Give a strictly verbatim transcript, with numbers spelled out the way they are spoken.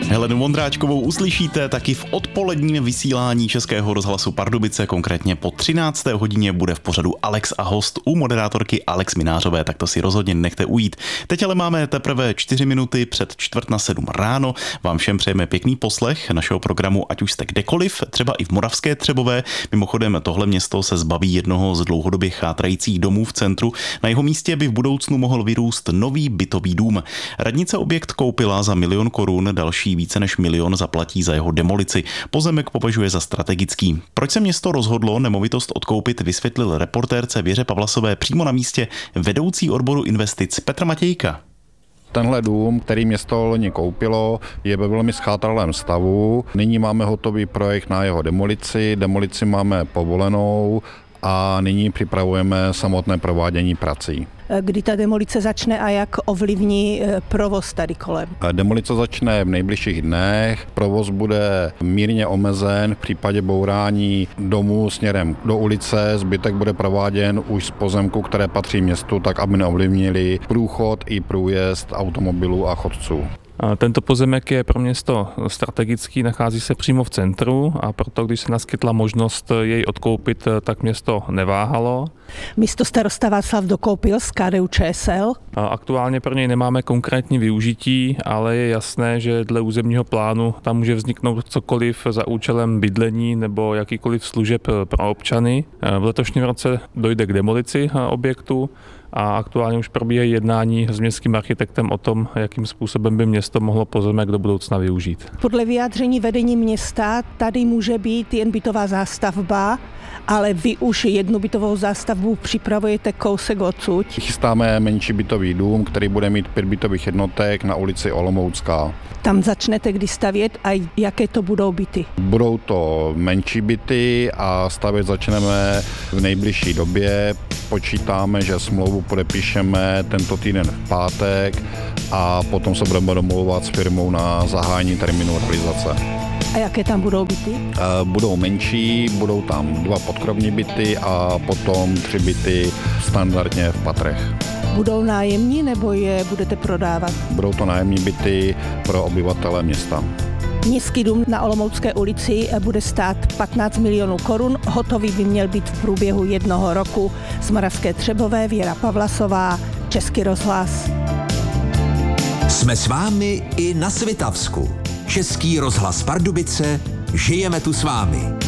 Helenu Vondráčkovou uslyšíte taky v odpoledním vysílání Českého rozhlasu Pardubice, konkrétně po třinácté hodině bude v pořadu Alex a host u moderátorky Alex Minářové, tak to si rozhodně nechte ujít. Teď ale máme teprve čtyři minuty před čtvrt na sedm ráno. Vám všem přejeme pěkný poslech našeho programu, ať už jste kdekoliv, třeba i v Moravské Třebové. Mimochodem tohle město se zbaví jednoho z dlouhodobě chátrajících domů v centru. Na jeho místě by v budoucnu mohl vyrůst nový bytový dům. Radnice objekt koupila za milion korun, další více než milion zaplatí za jeho demolici. Pozemek považuje za strategický. Proč se město rozhodlo nemovitost odkoupit, vysvětlil reportérce Věře Pavlasové přímo na místě vedoucí odboru investic Petr Matějka. Tenhle dům, který město loni koupilo, je ve velmi schátralém stavu. Nyní máme hotový projekt na jeho demolici. Demolici máme povolenou a nyní připravujeme samotné provádění prací. Kdy ta demolice začne a jak ovlivní provoz tady kolem? Demolice začne v nejbližších dnech. Provoz bude mírně omezen v případě bourání domů směrem do ulice. Zbytek bude prováděn už z pozemku, které patří městu, tak aby neovlivnili průchod i průjezd automobilů a chodců. Tento pozemek je pro město strategický, nachází se přímo v centru a proto, když se naskytla možnost jej odkoupit, tak město neváhalo. Místo starosta Václav dokoupil z K D U Č S L. Aktuálně pro něj nemáme konkrétní využití, ale je jasné, že dle územního plánu tam může vzniknout cokoliv za účelem bydlení nebo jakýkoliv služeb pro občany. V letošním roce dojde k demolici objektu a aktuálně už probíhají jednání s městským architektem o tom, jakým způsobem by město mohlo pozemek do budoucna využít. Podle vyjádření vedení města tady může být jen bytová zástavba, ale vy už jednu bytovou zástavbu připravujete kousek odsud. Chystáme menší bytový dům, který bude mít pět bytových jednotek na ulici Olomoucká. Tam začnete kdy stavět a jaké to budou byty? Budou to menší byty a stavět začneme v nejbližší době. Počítáme, že smlouvu podepíšeme tento týden v pátek a potom se budeme domlouvat s firmou na zahájení termínu realizace. A jaké tam budou byty? Budou menší, budou tam dva podkrovní byty a potom tři byty standardně v patrech. Budou nájemní nebo je budete prodávat? Budou to nájemní byty pro obyvatele města. Městský dům na Olomoucké ulici bude stát patnáct milionů korun, hotový by měl být v průběhu jednoho roku. Z Moravské Třebové Věra Pavlasová, Český rozhlas. Jsme s vámi i na Svitavsku. Český rozhlas Pardubice, žijeme tu s vámi.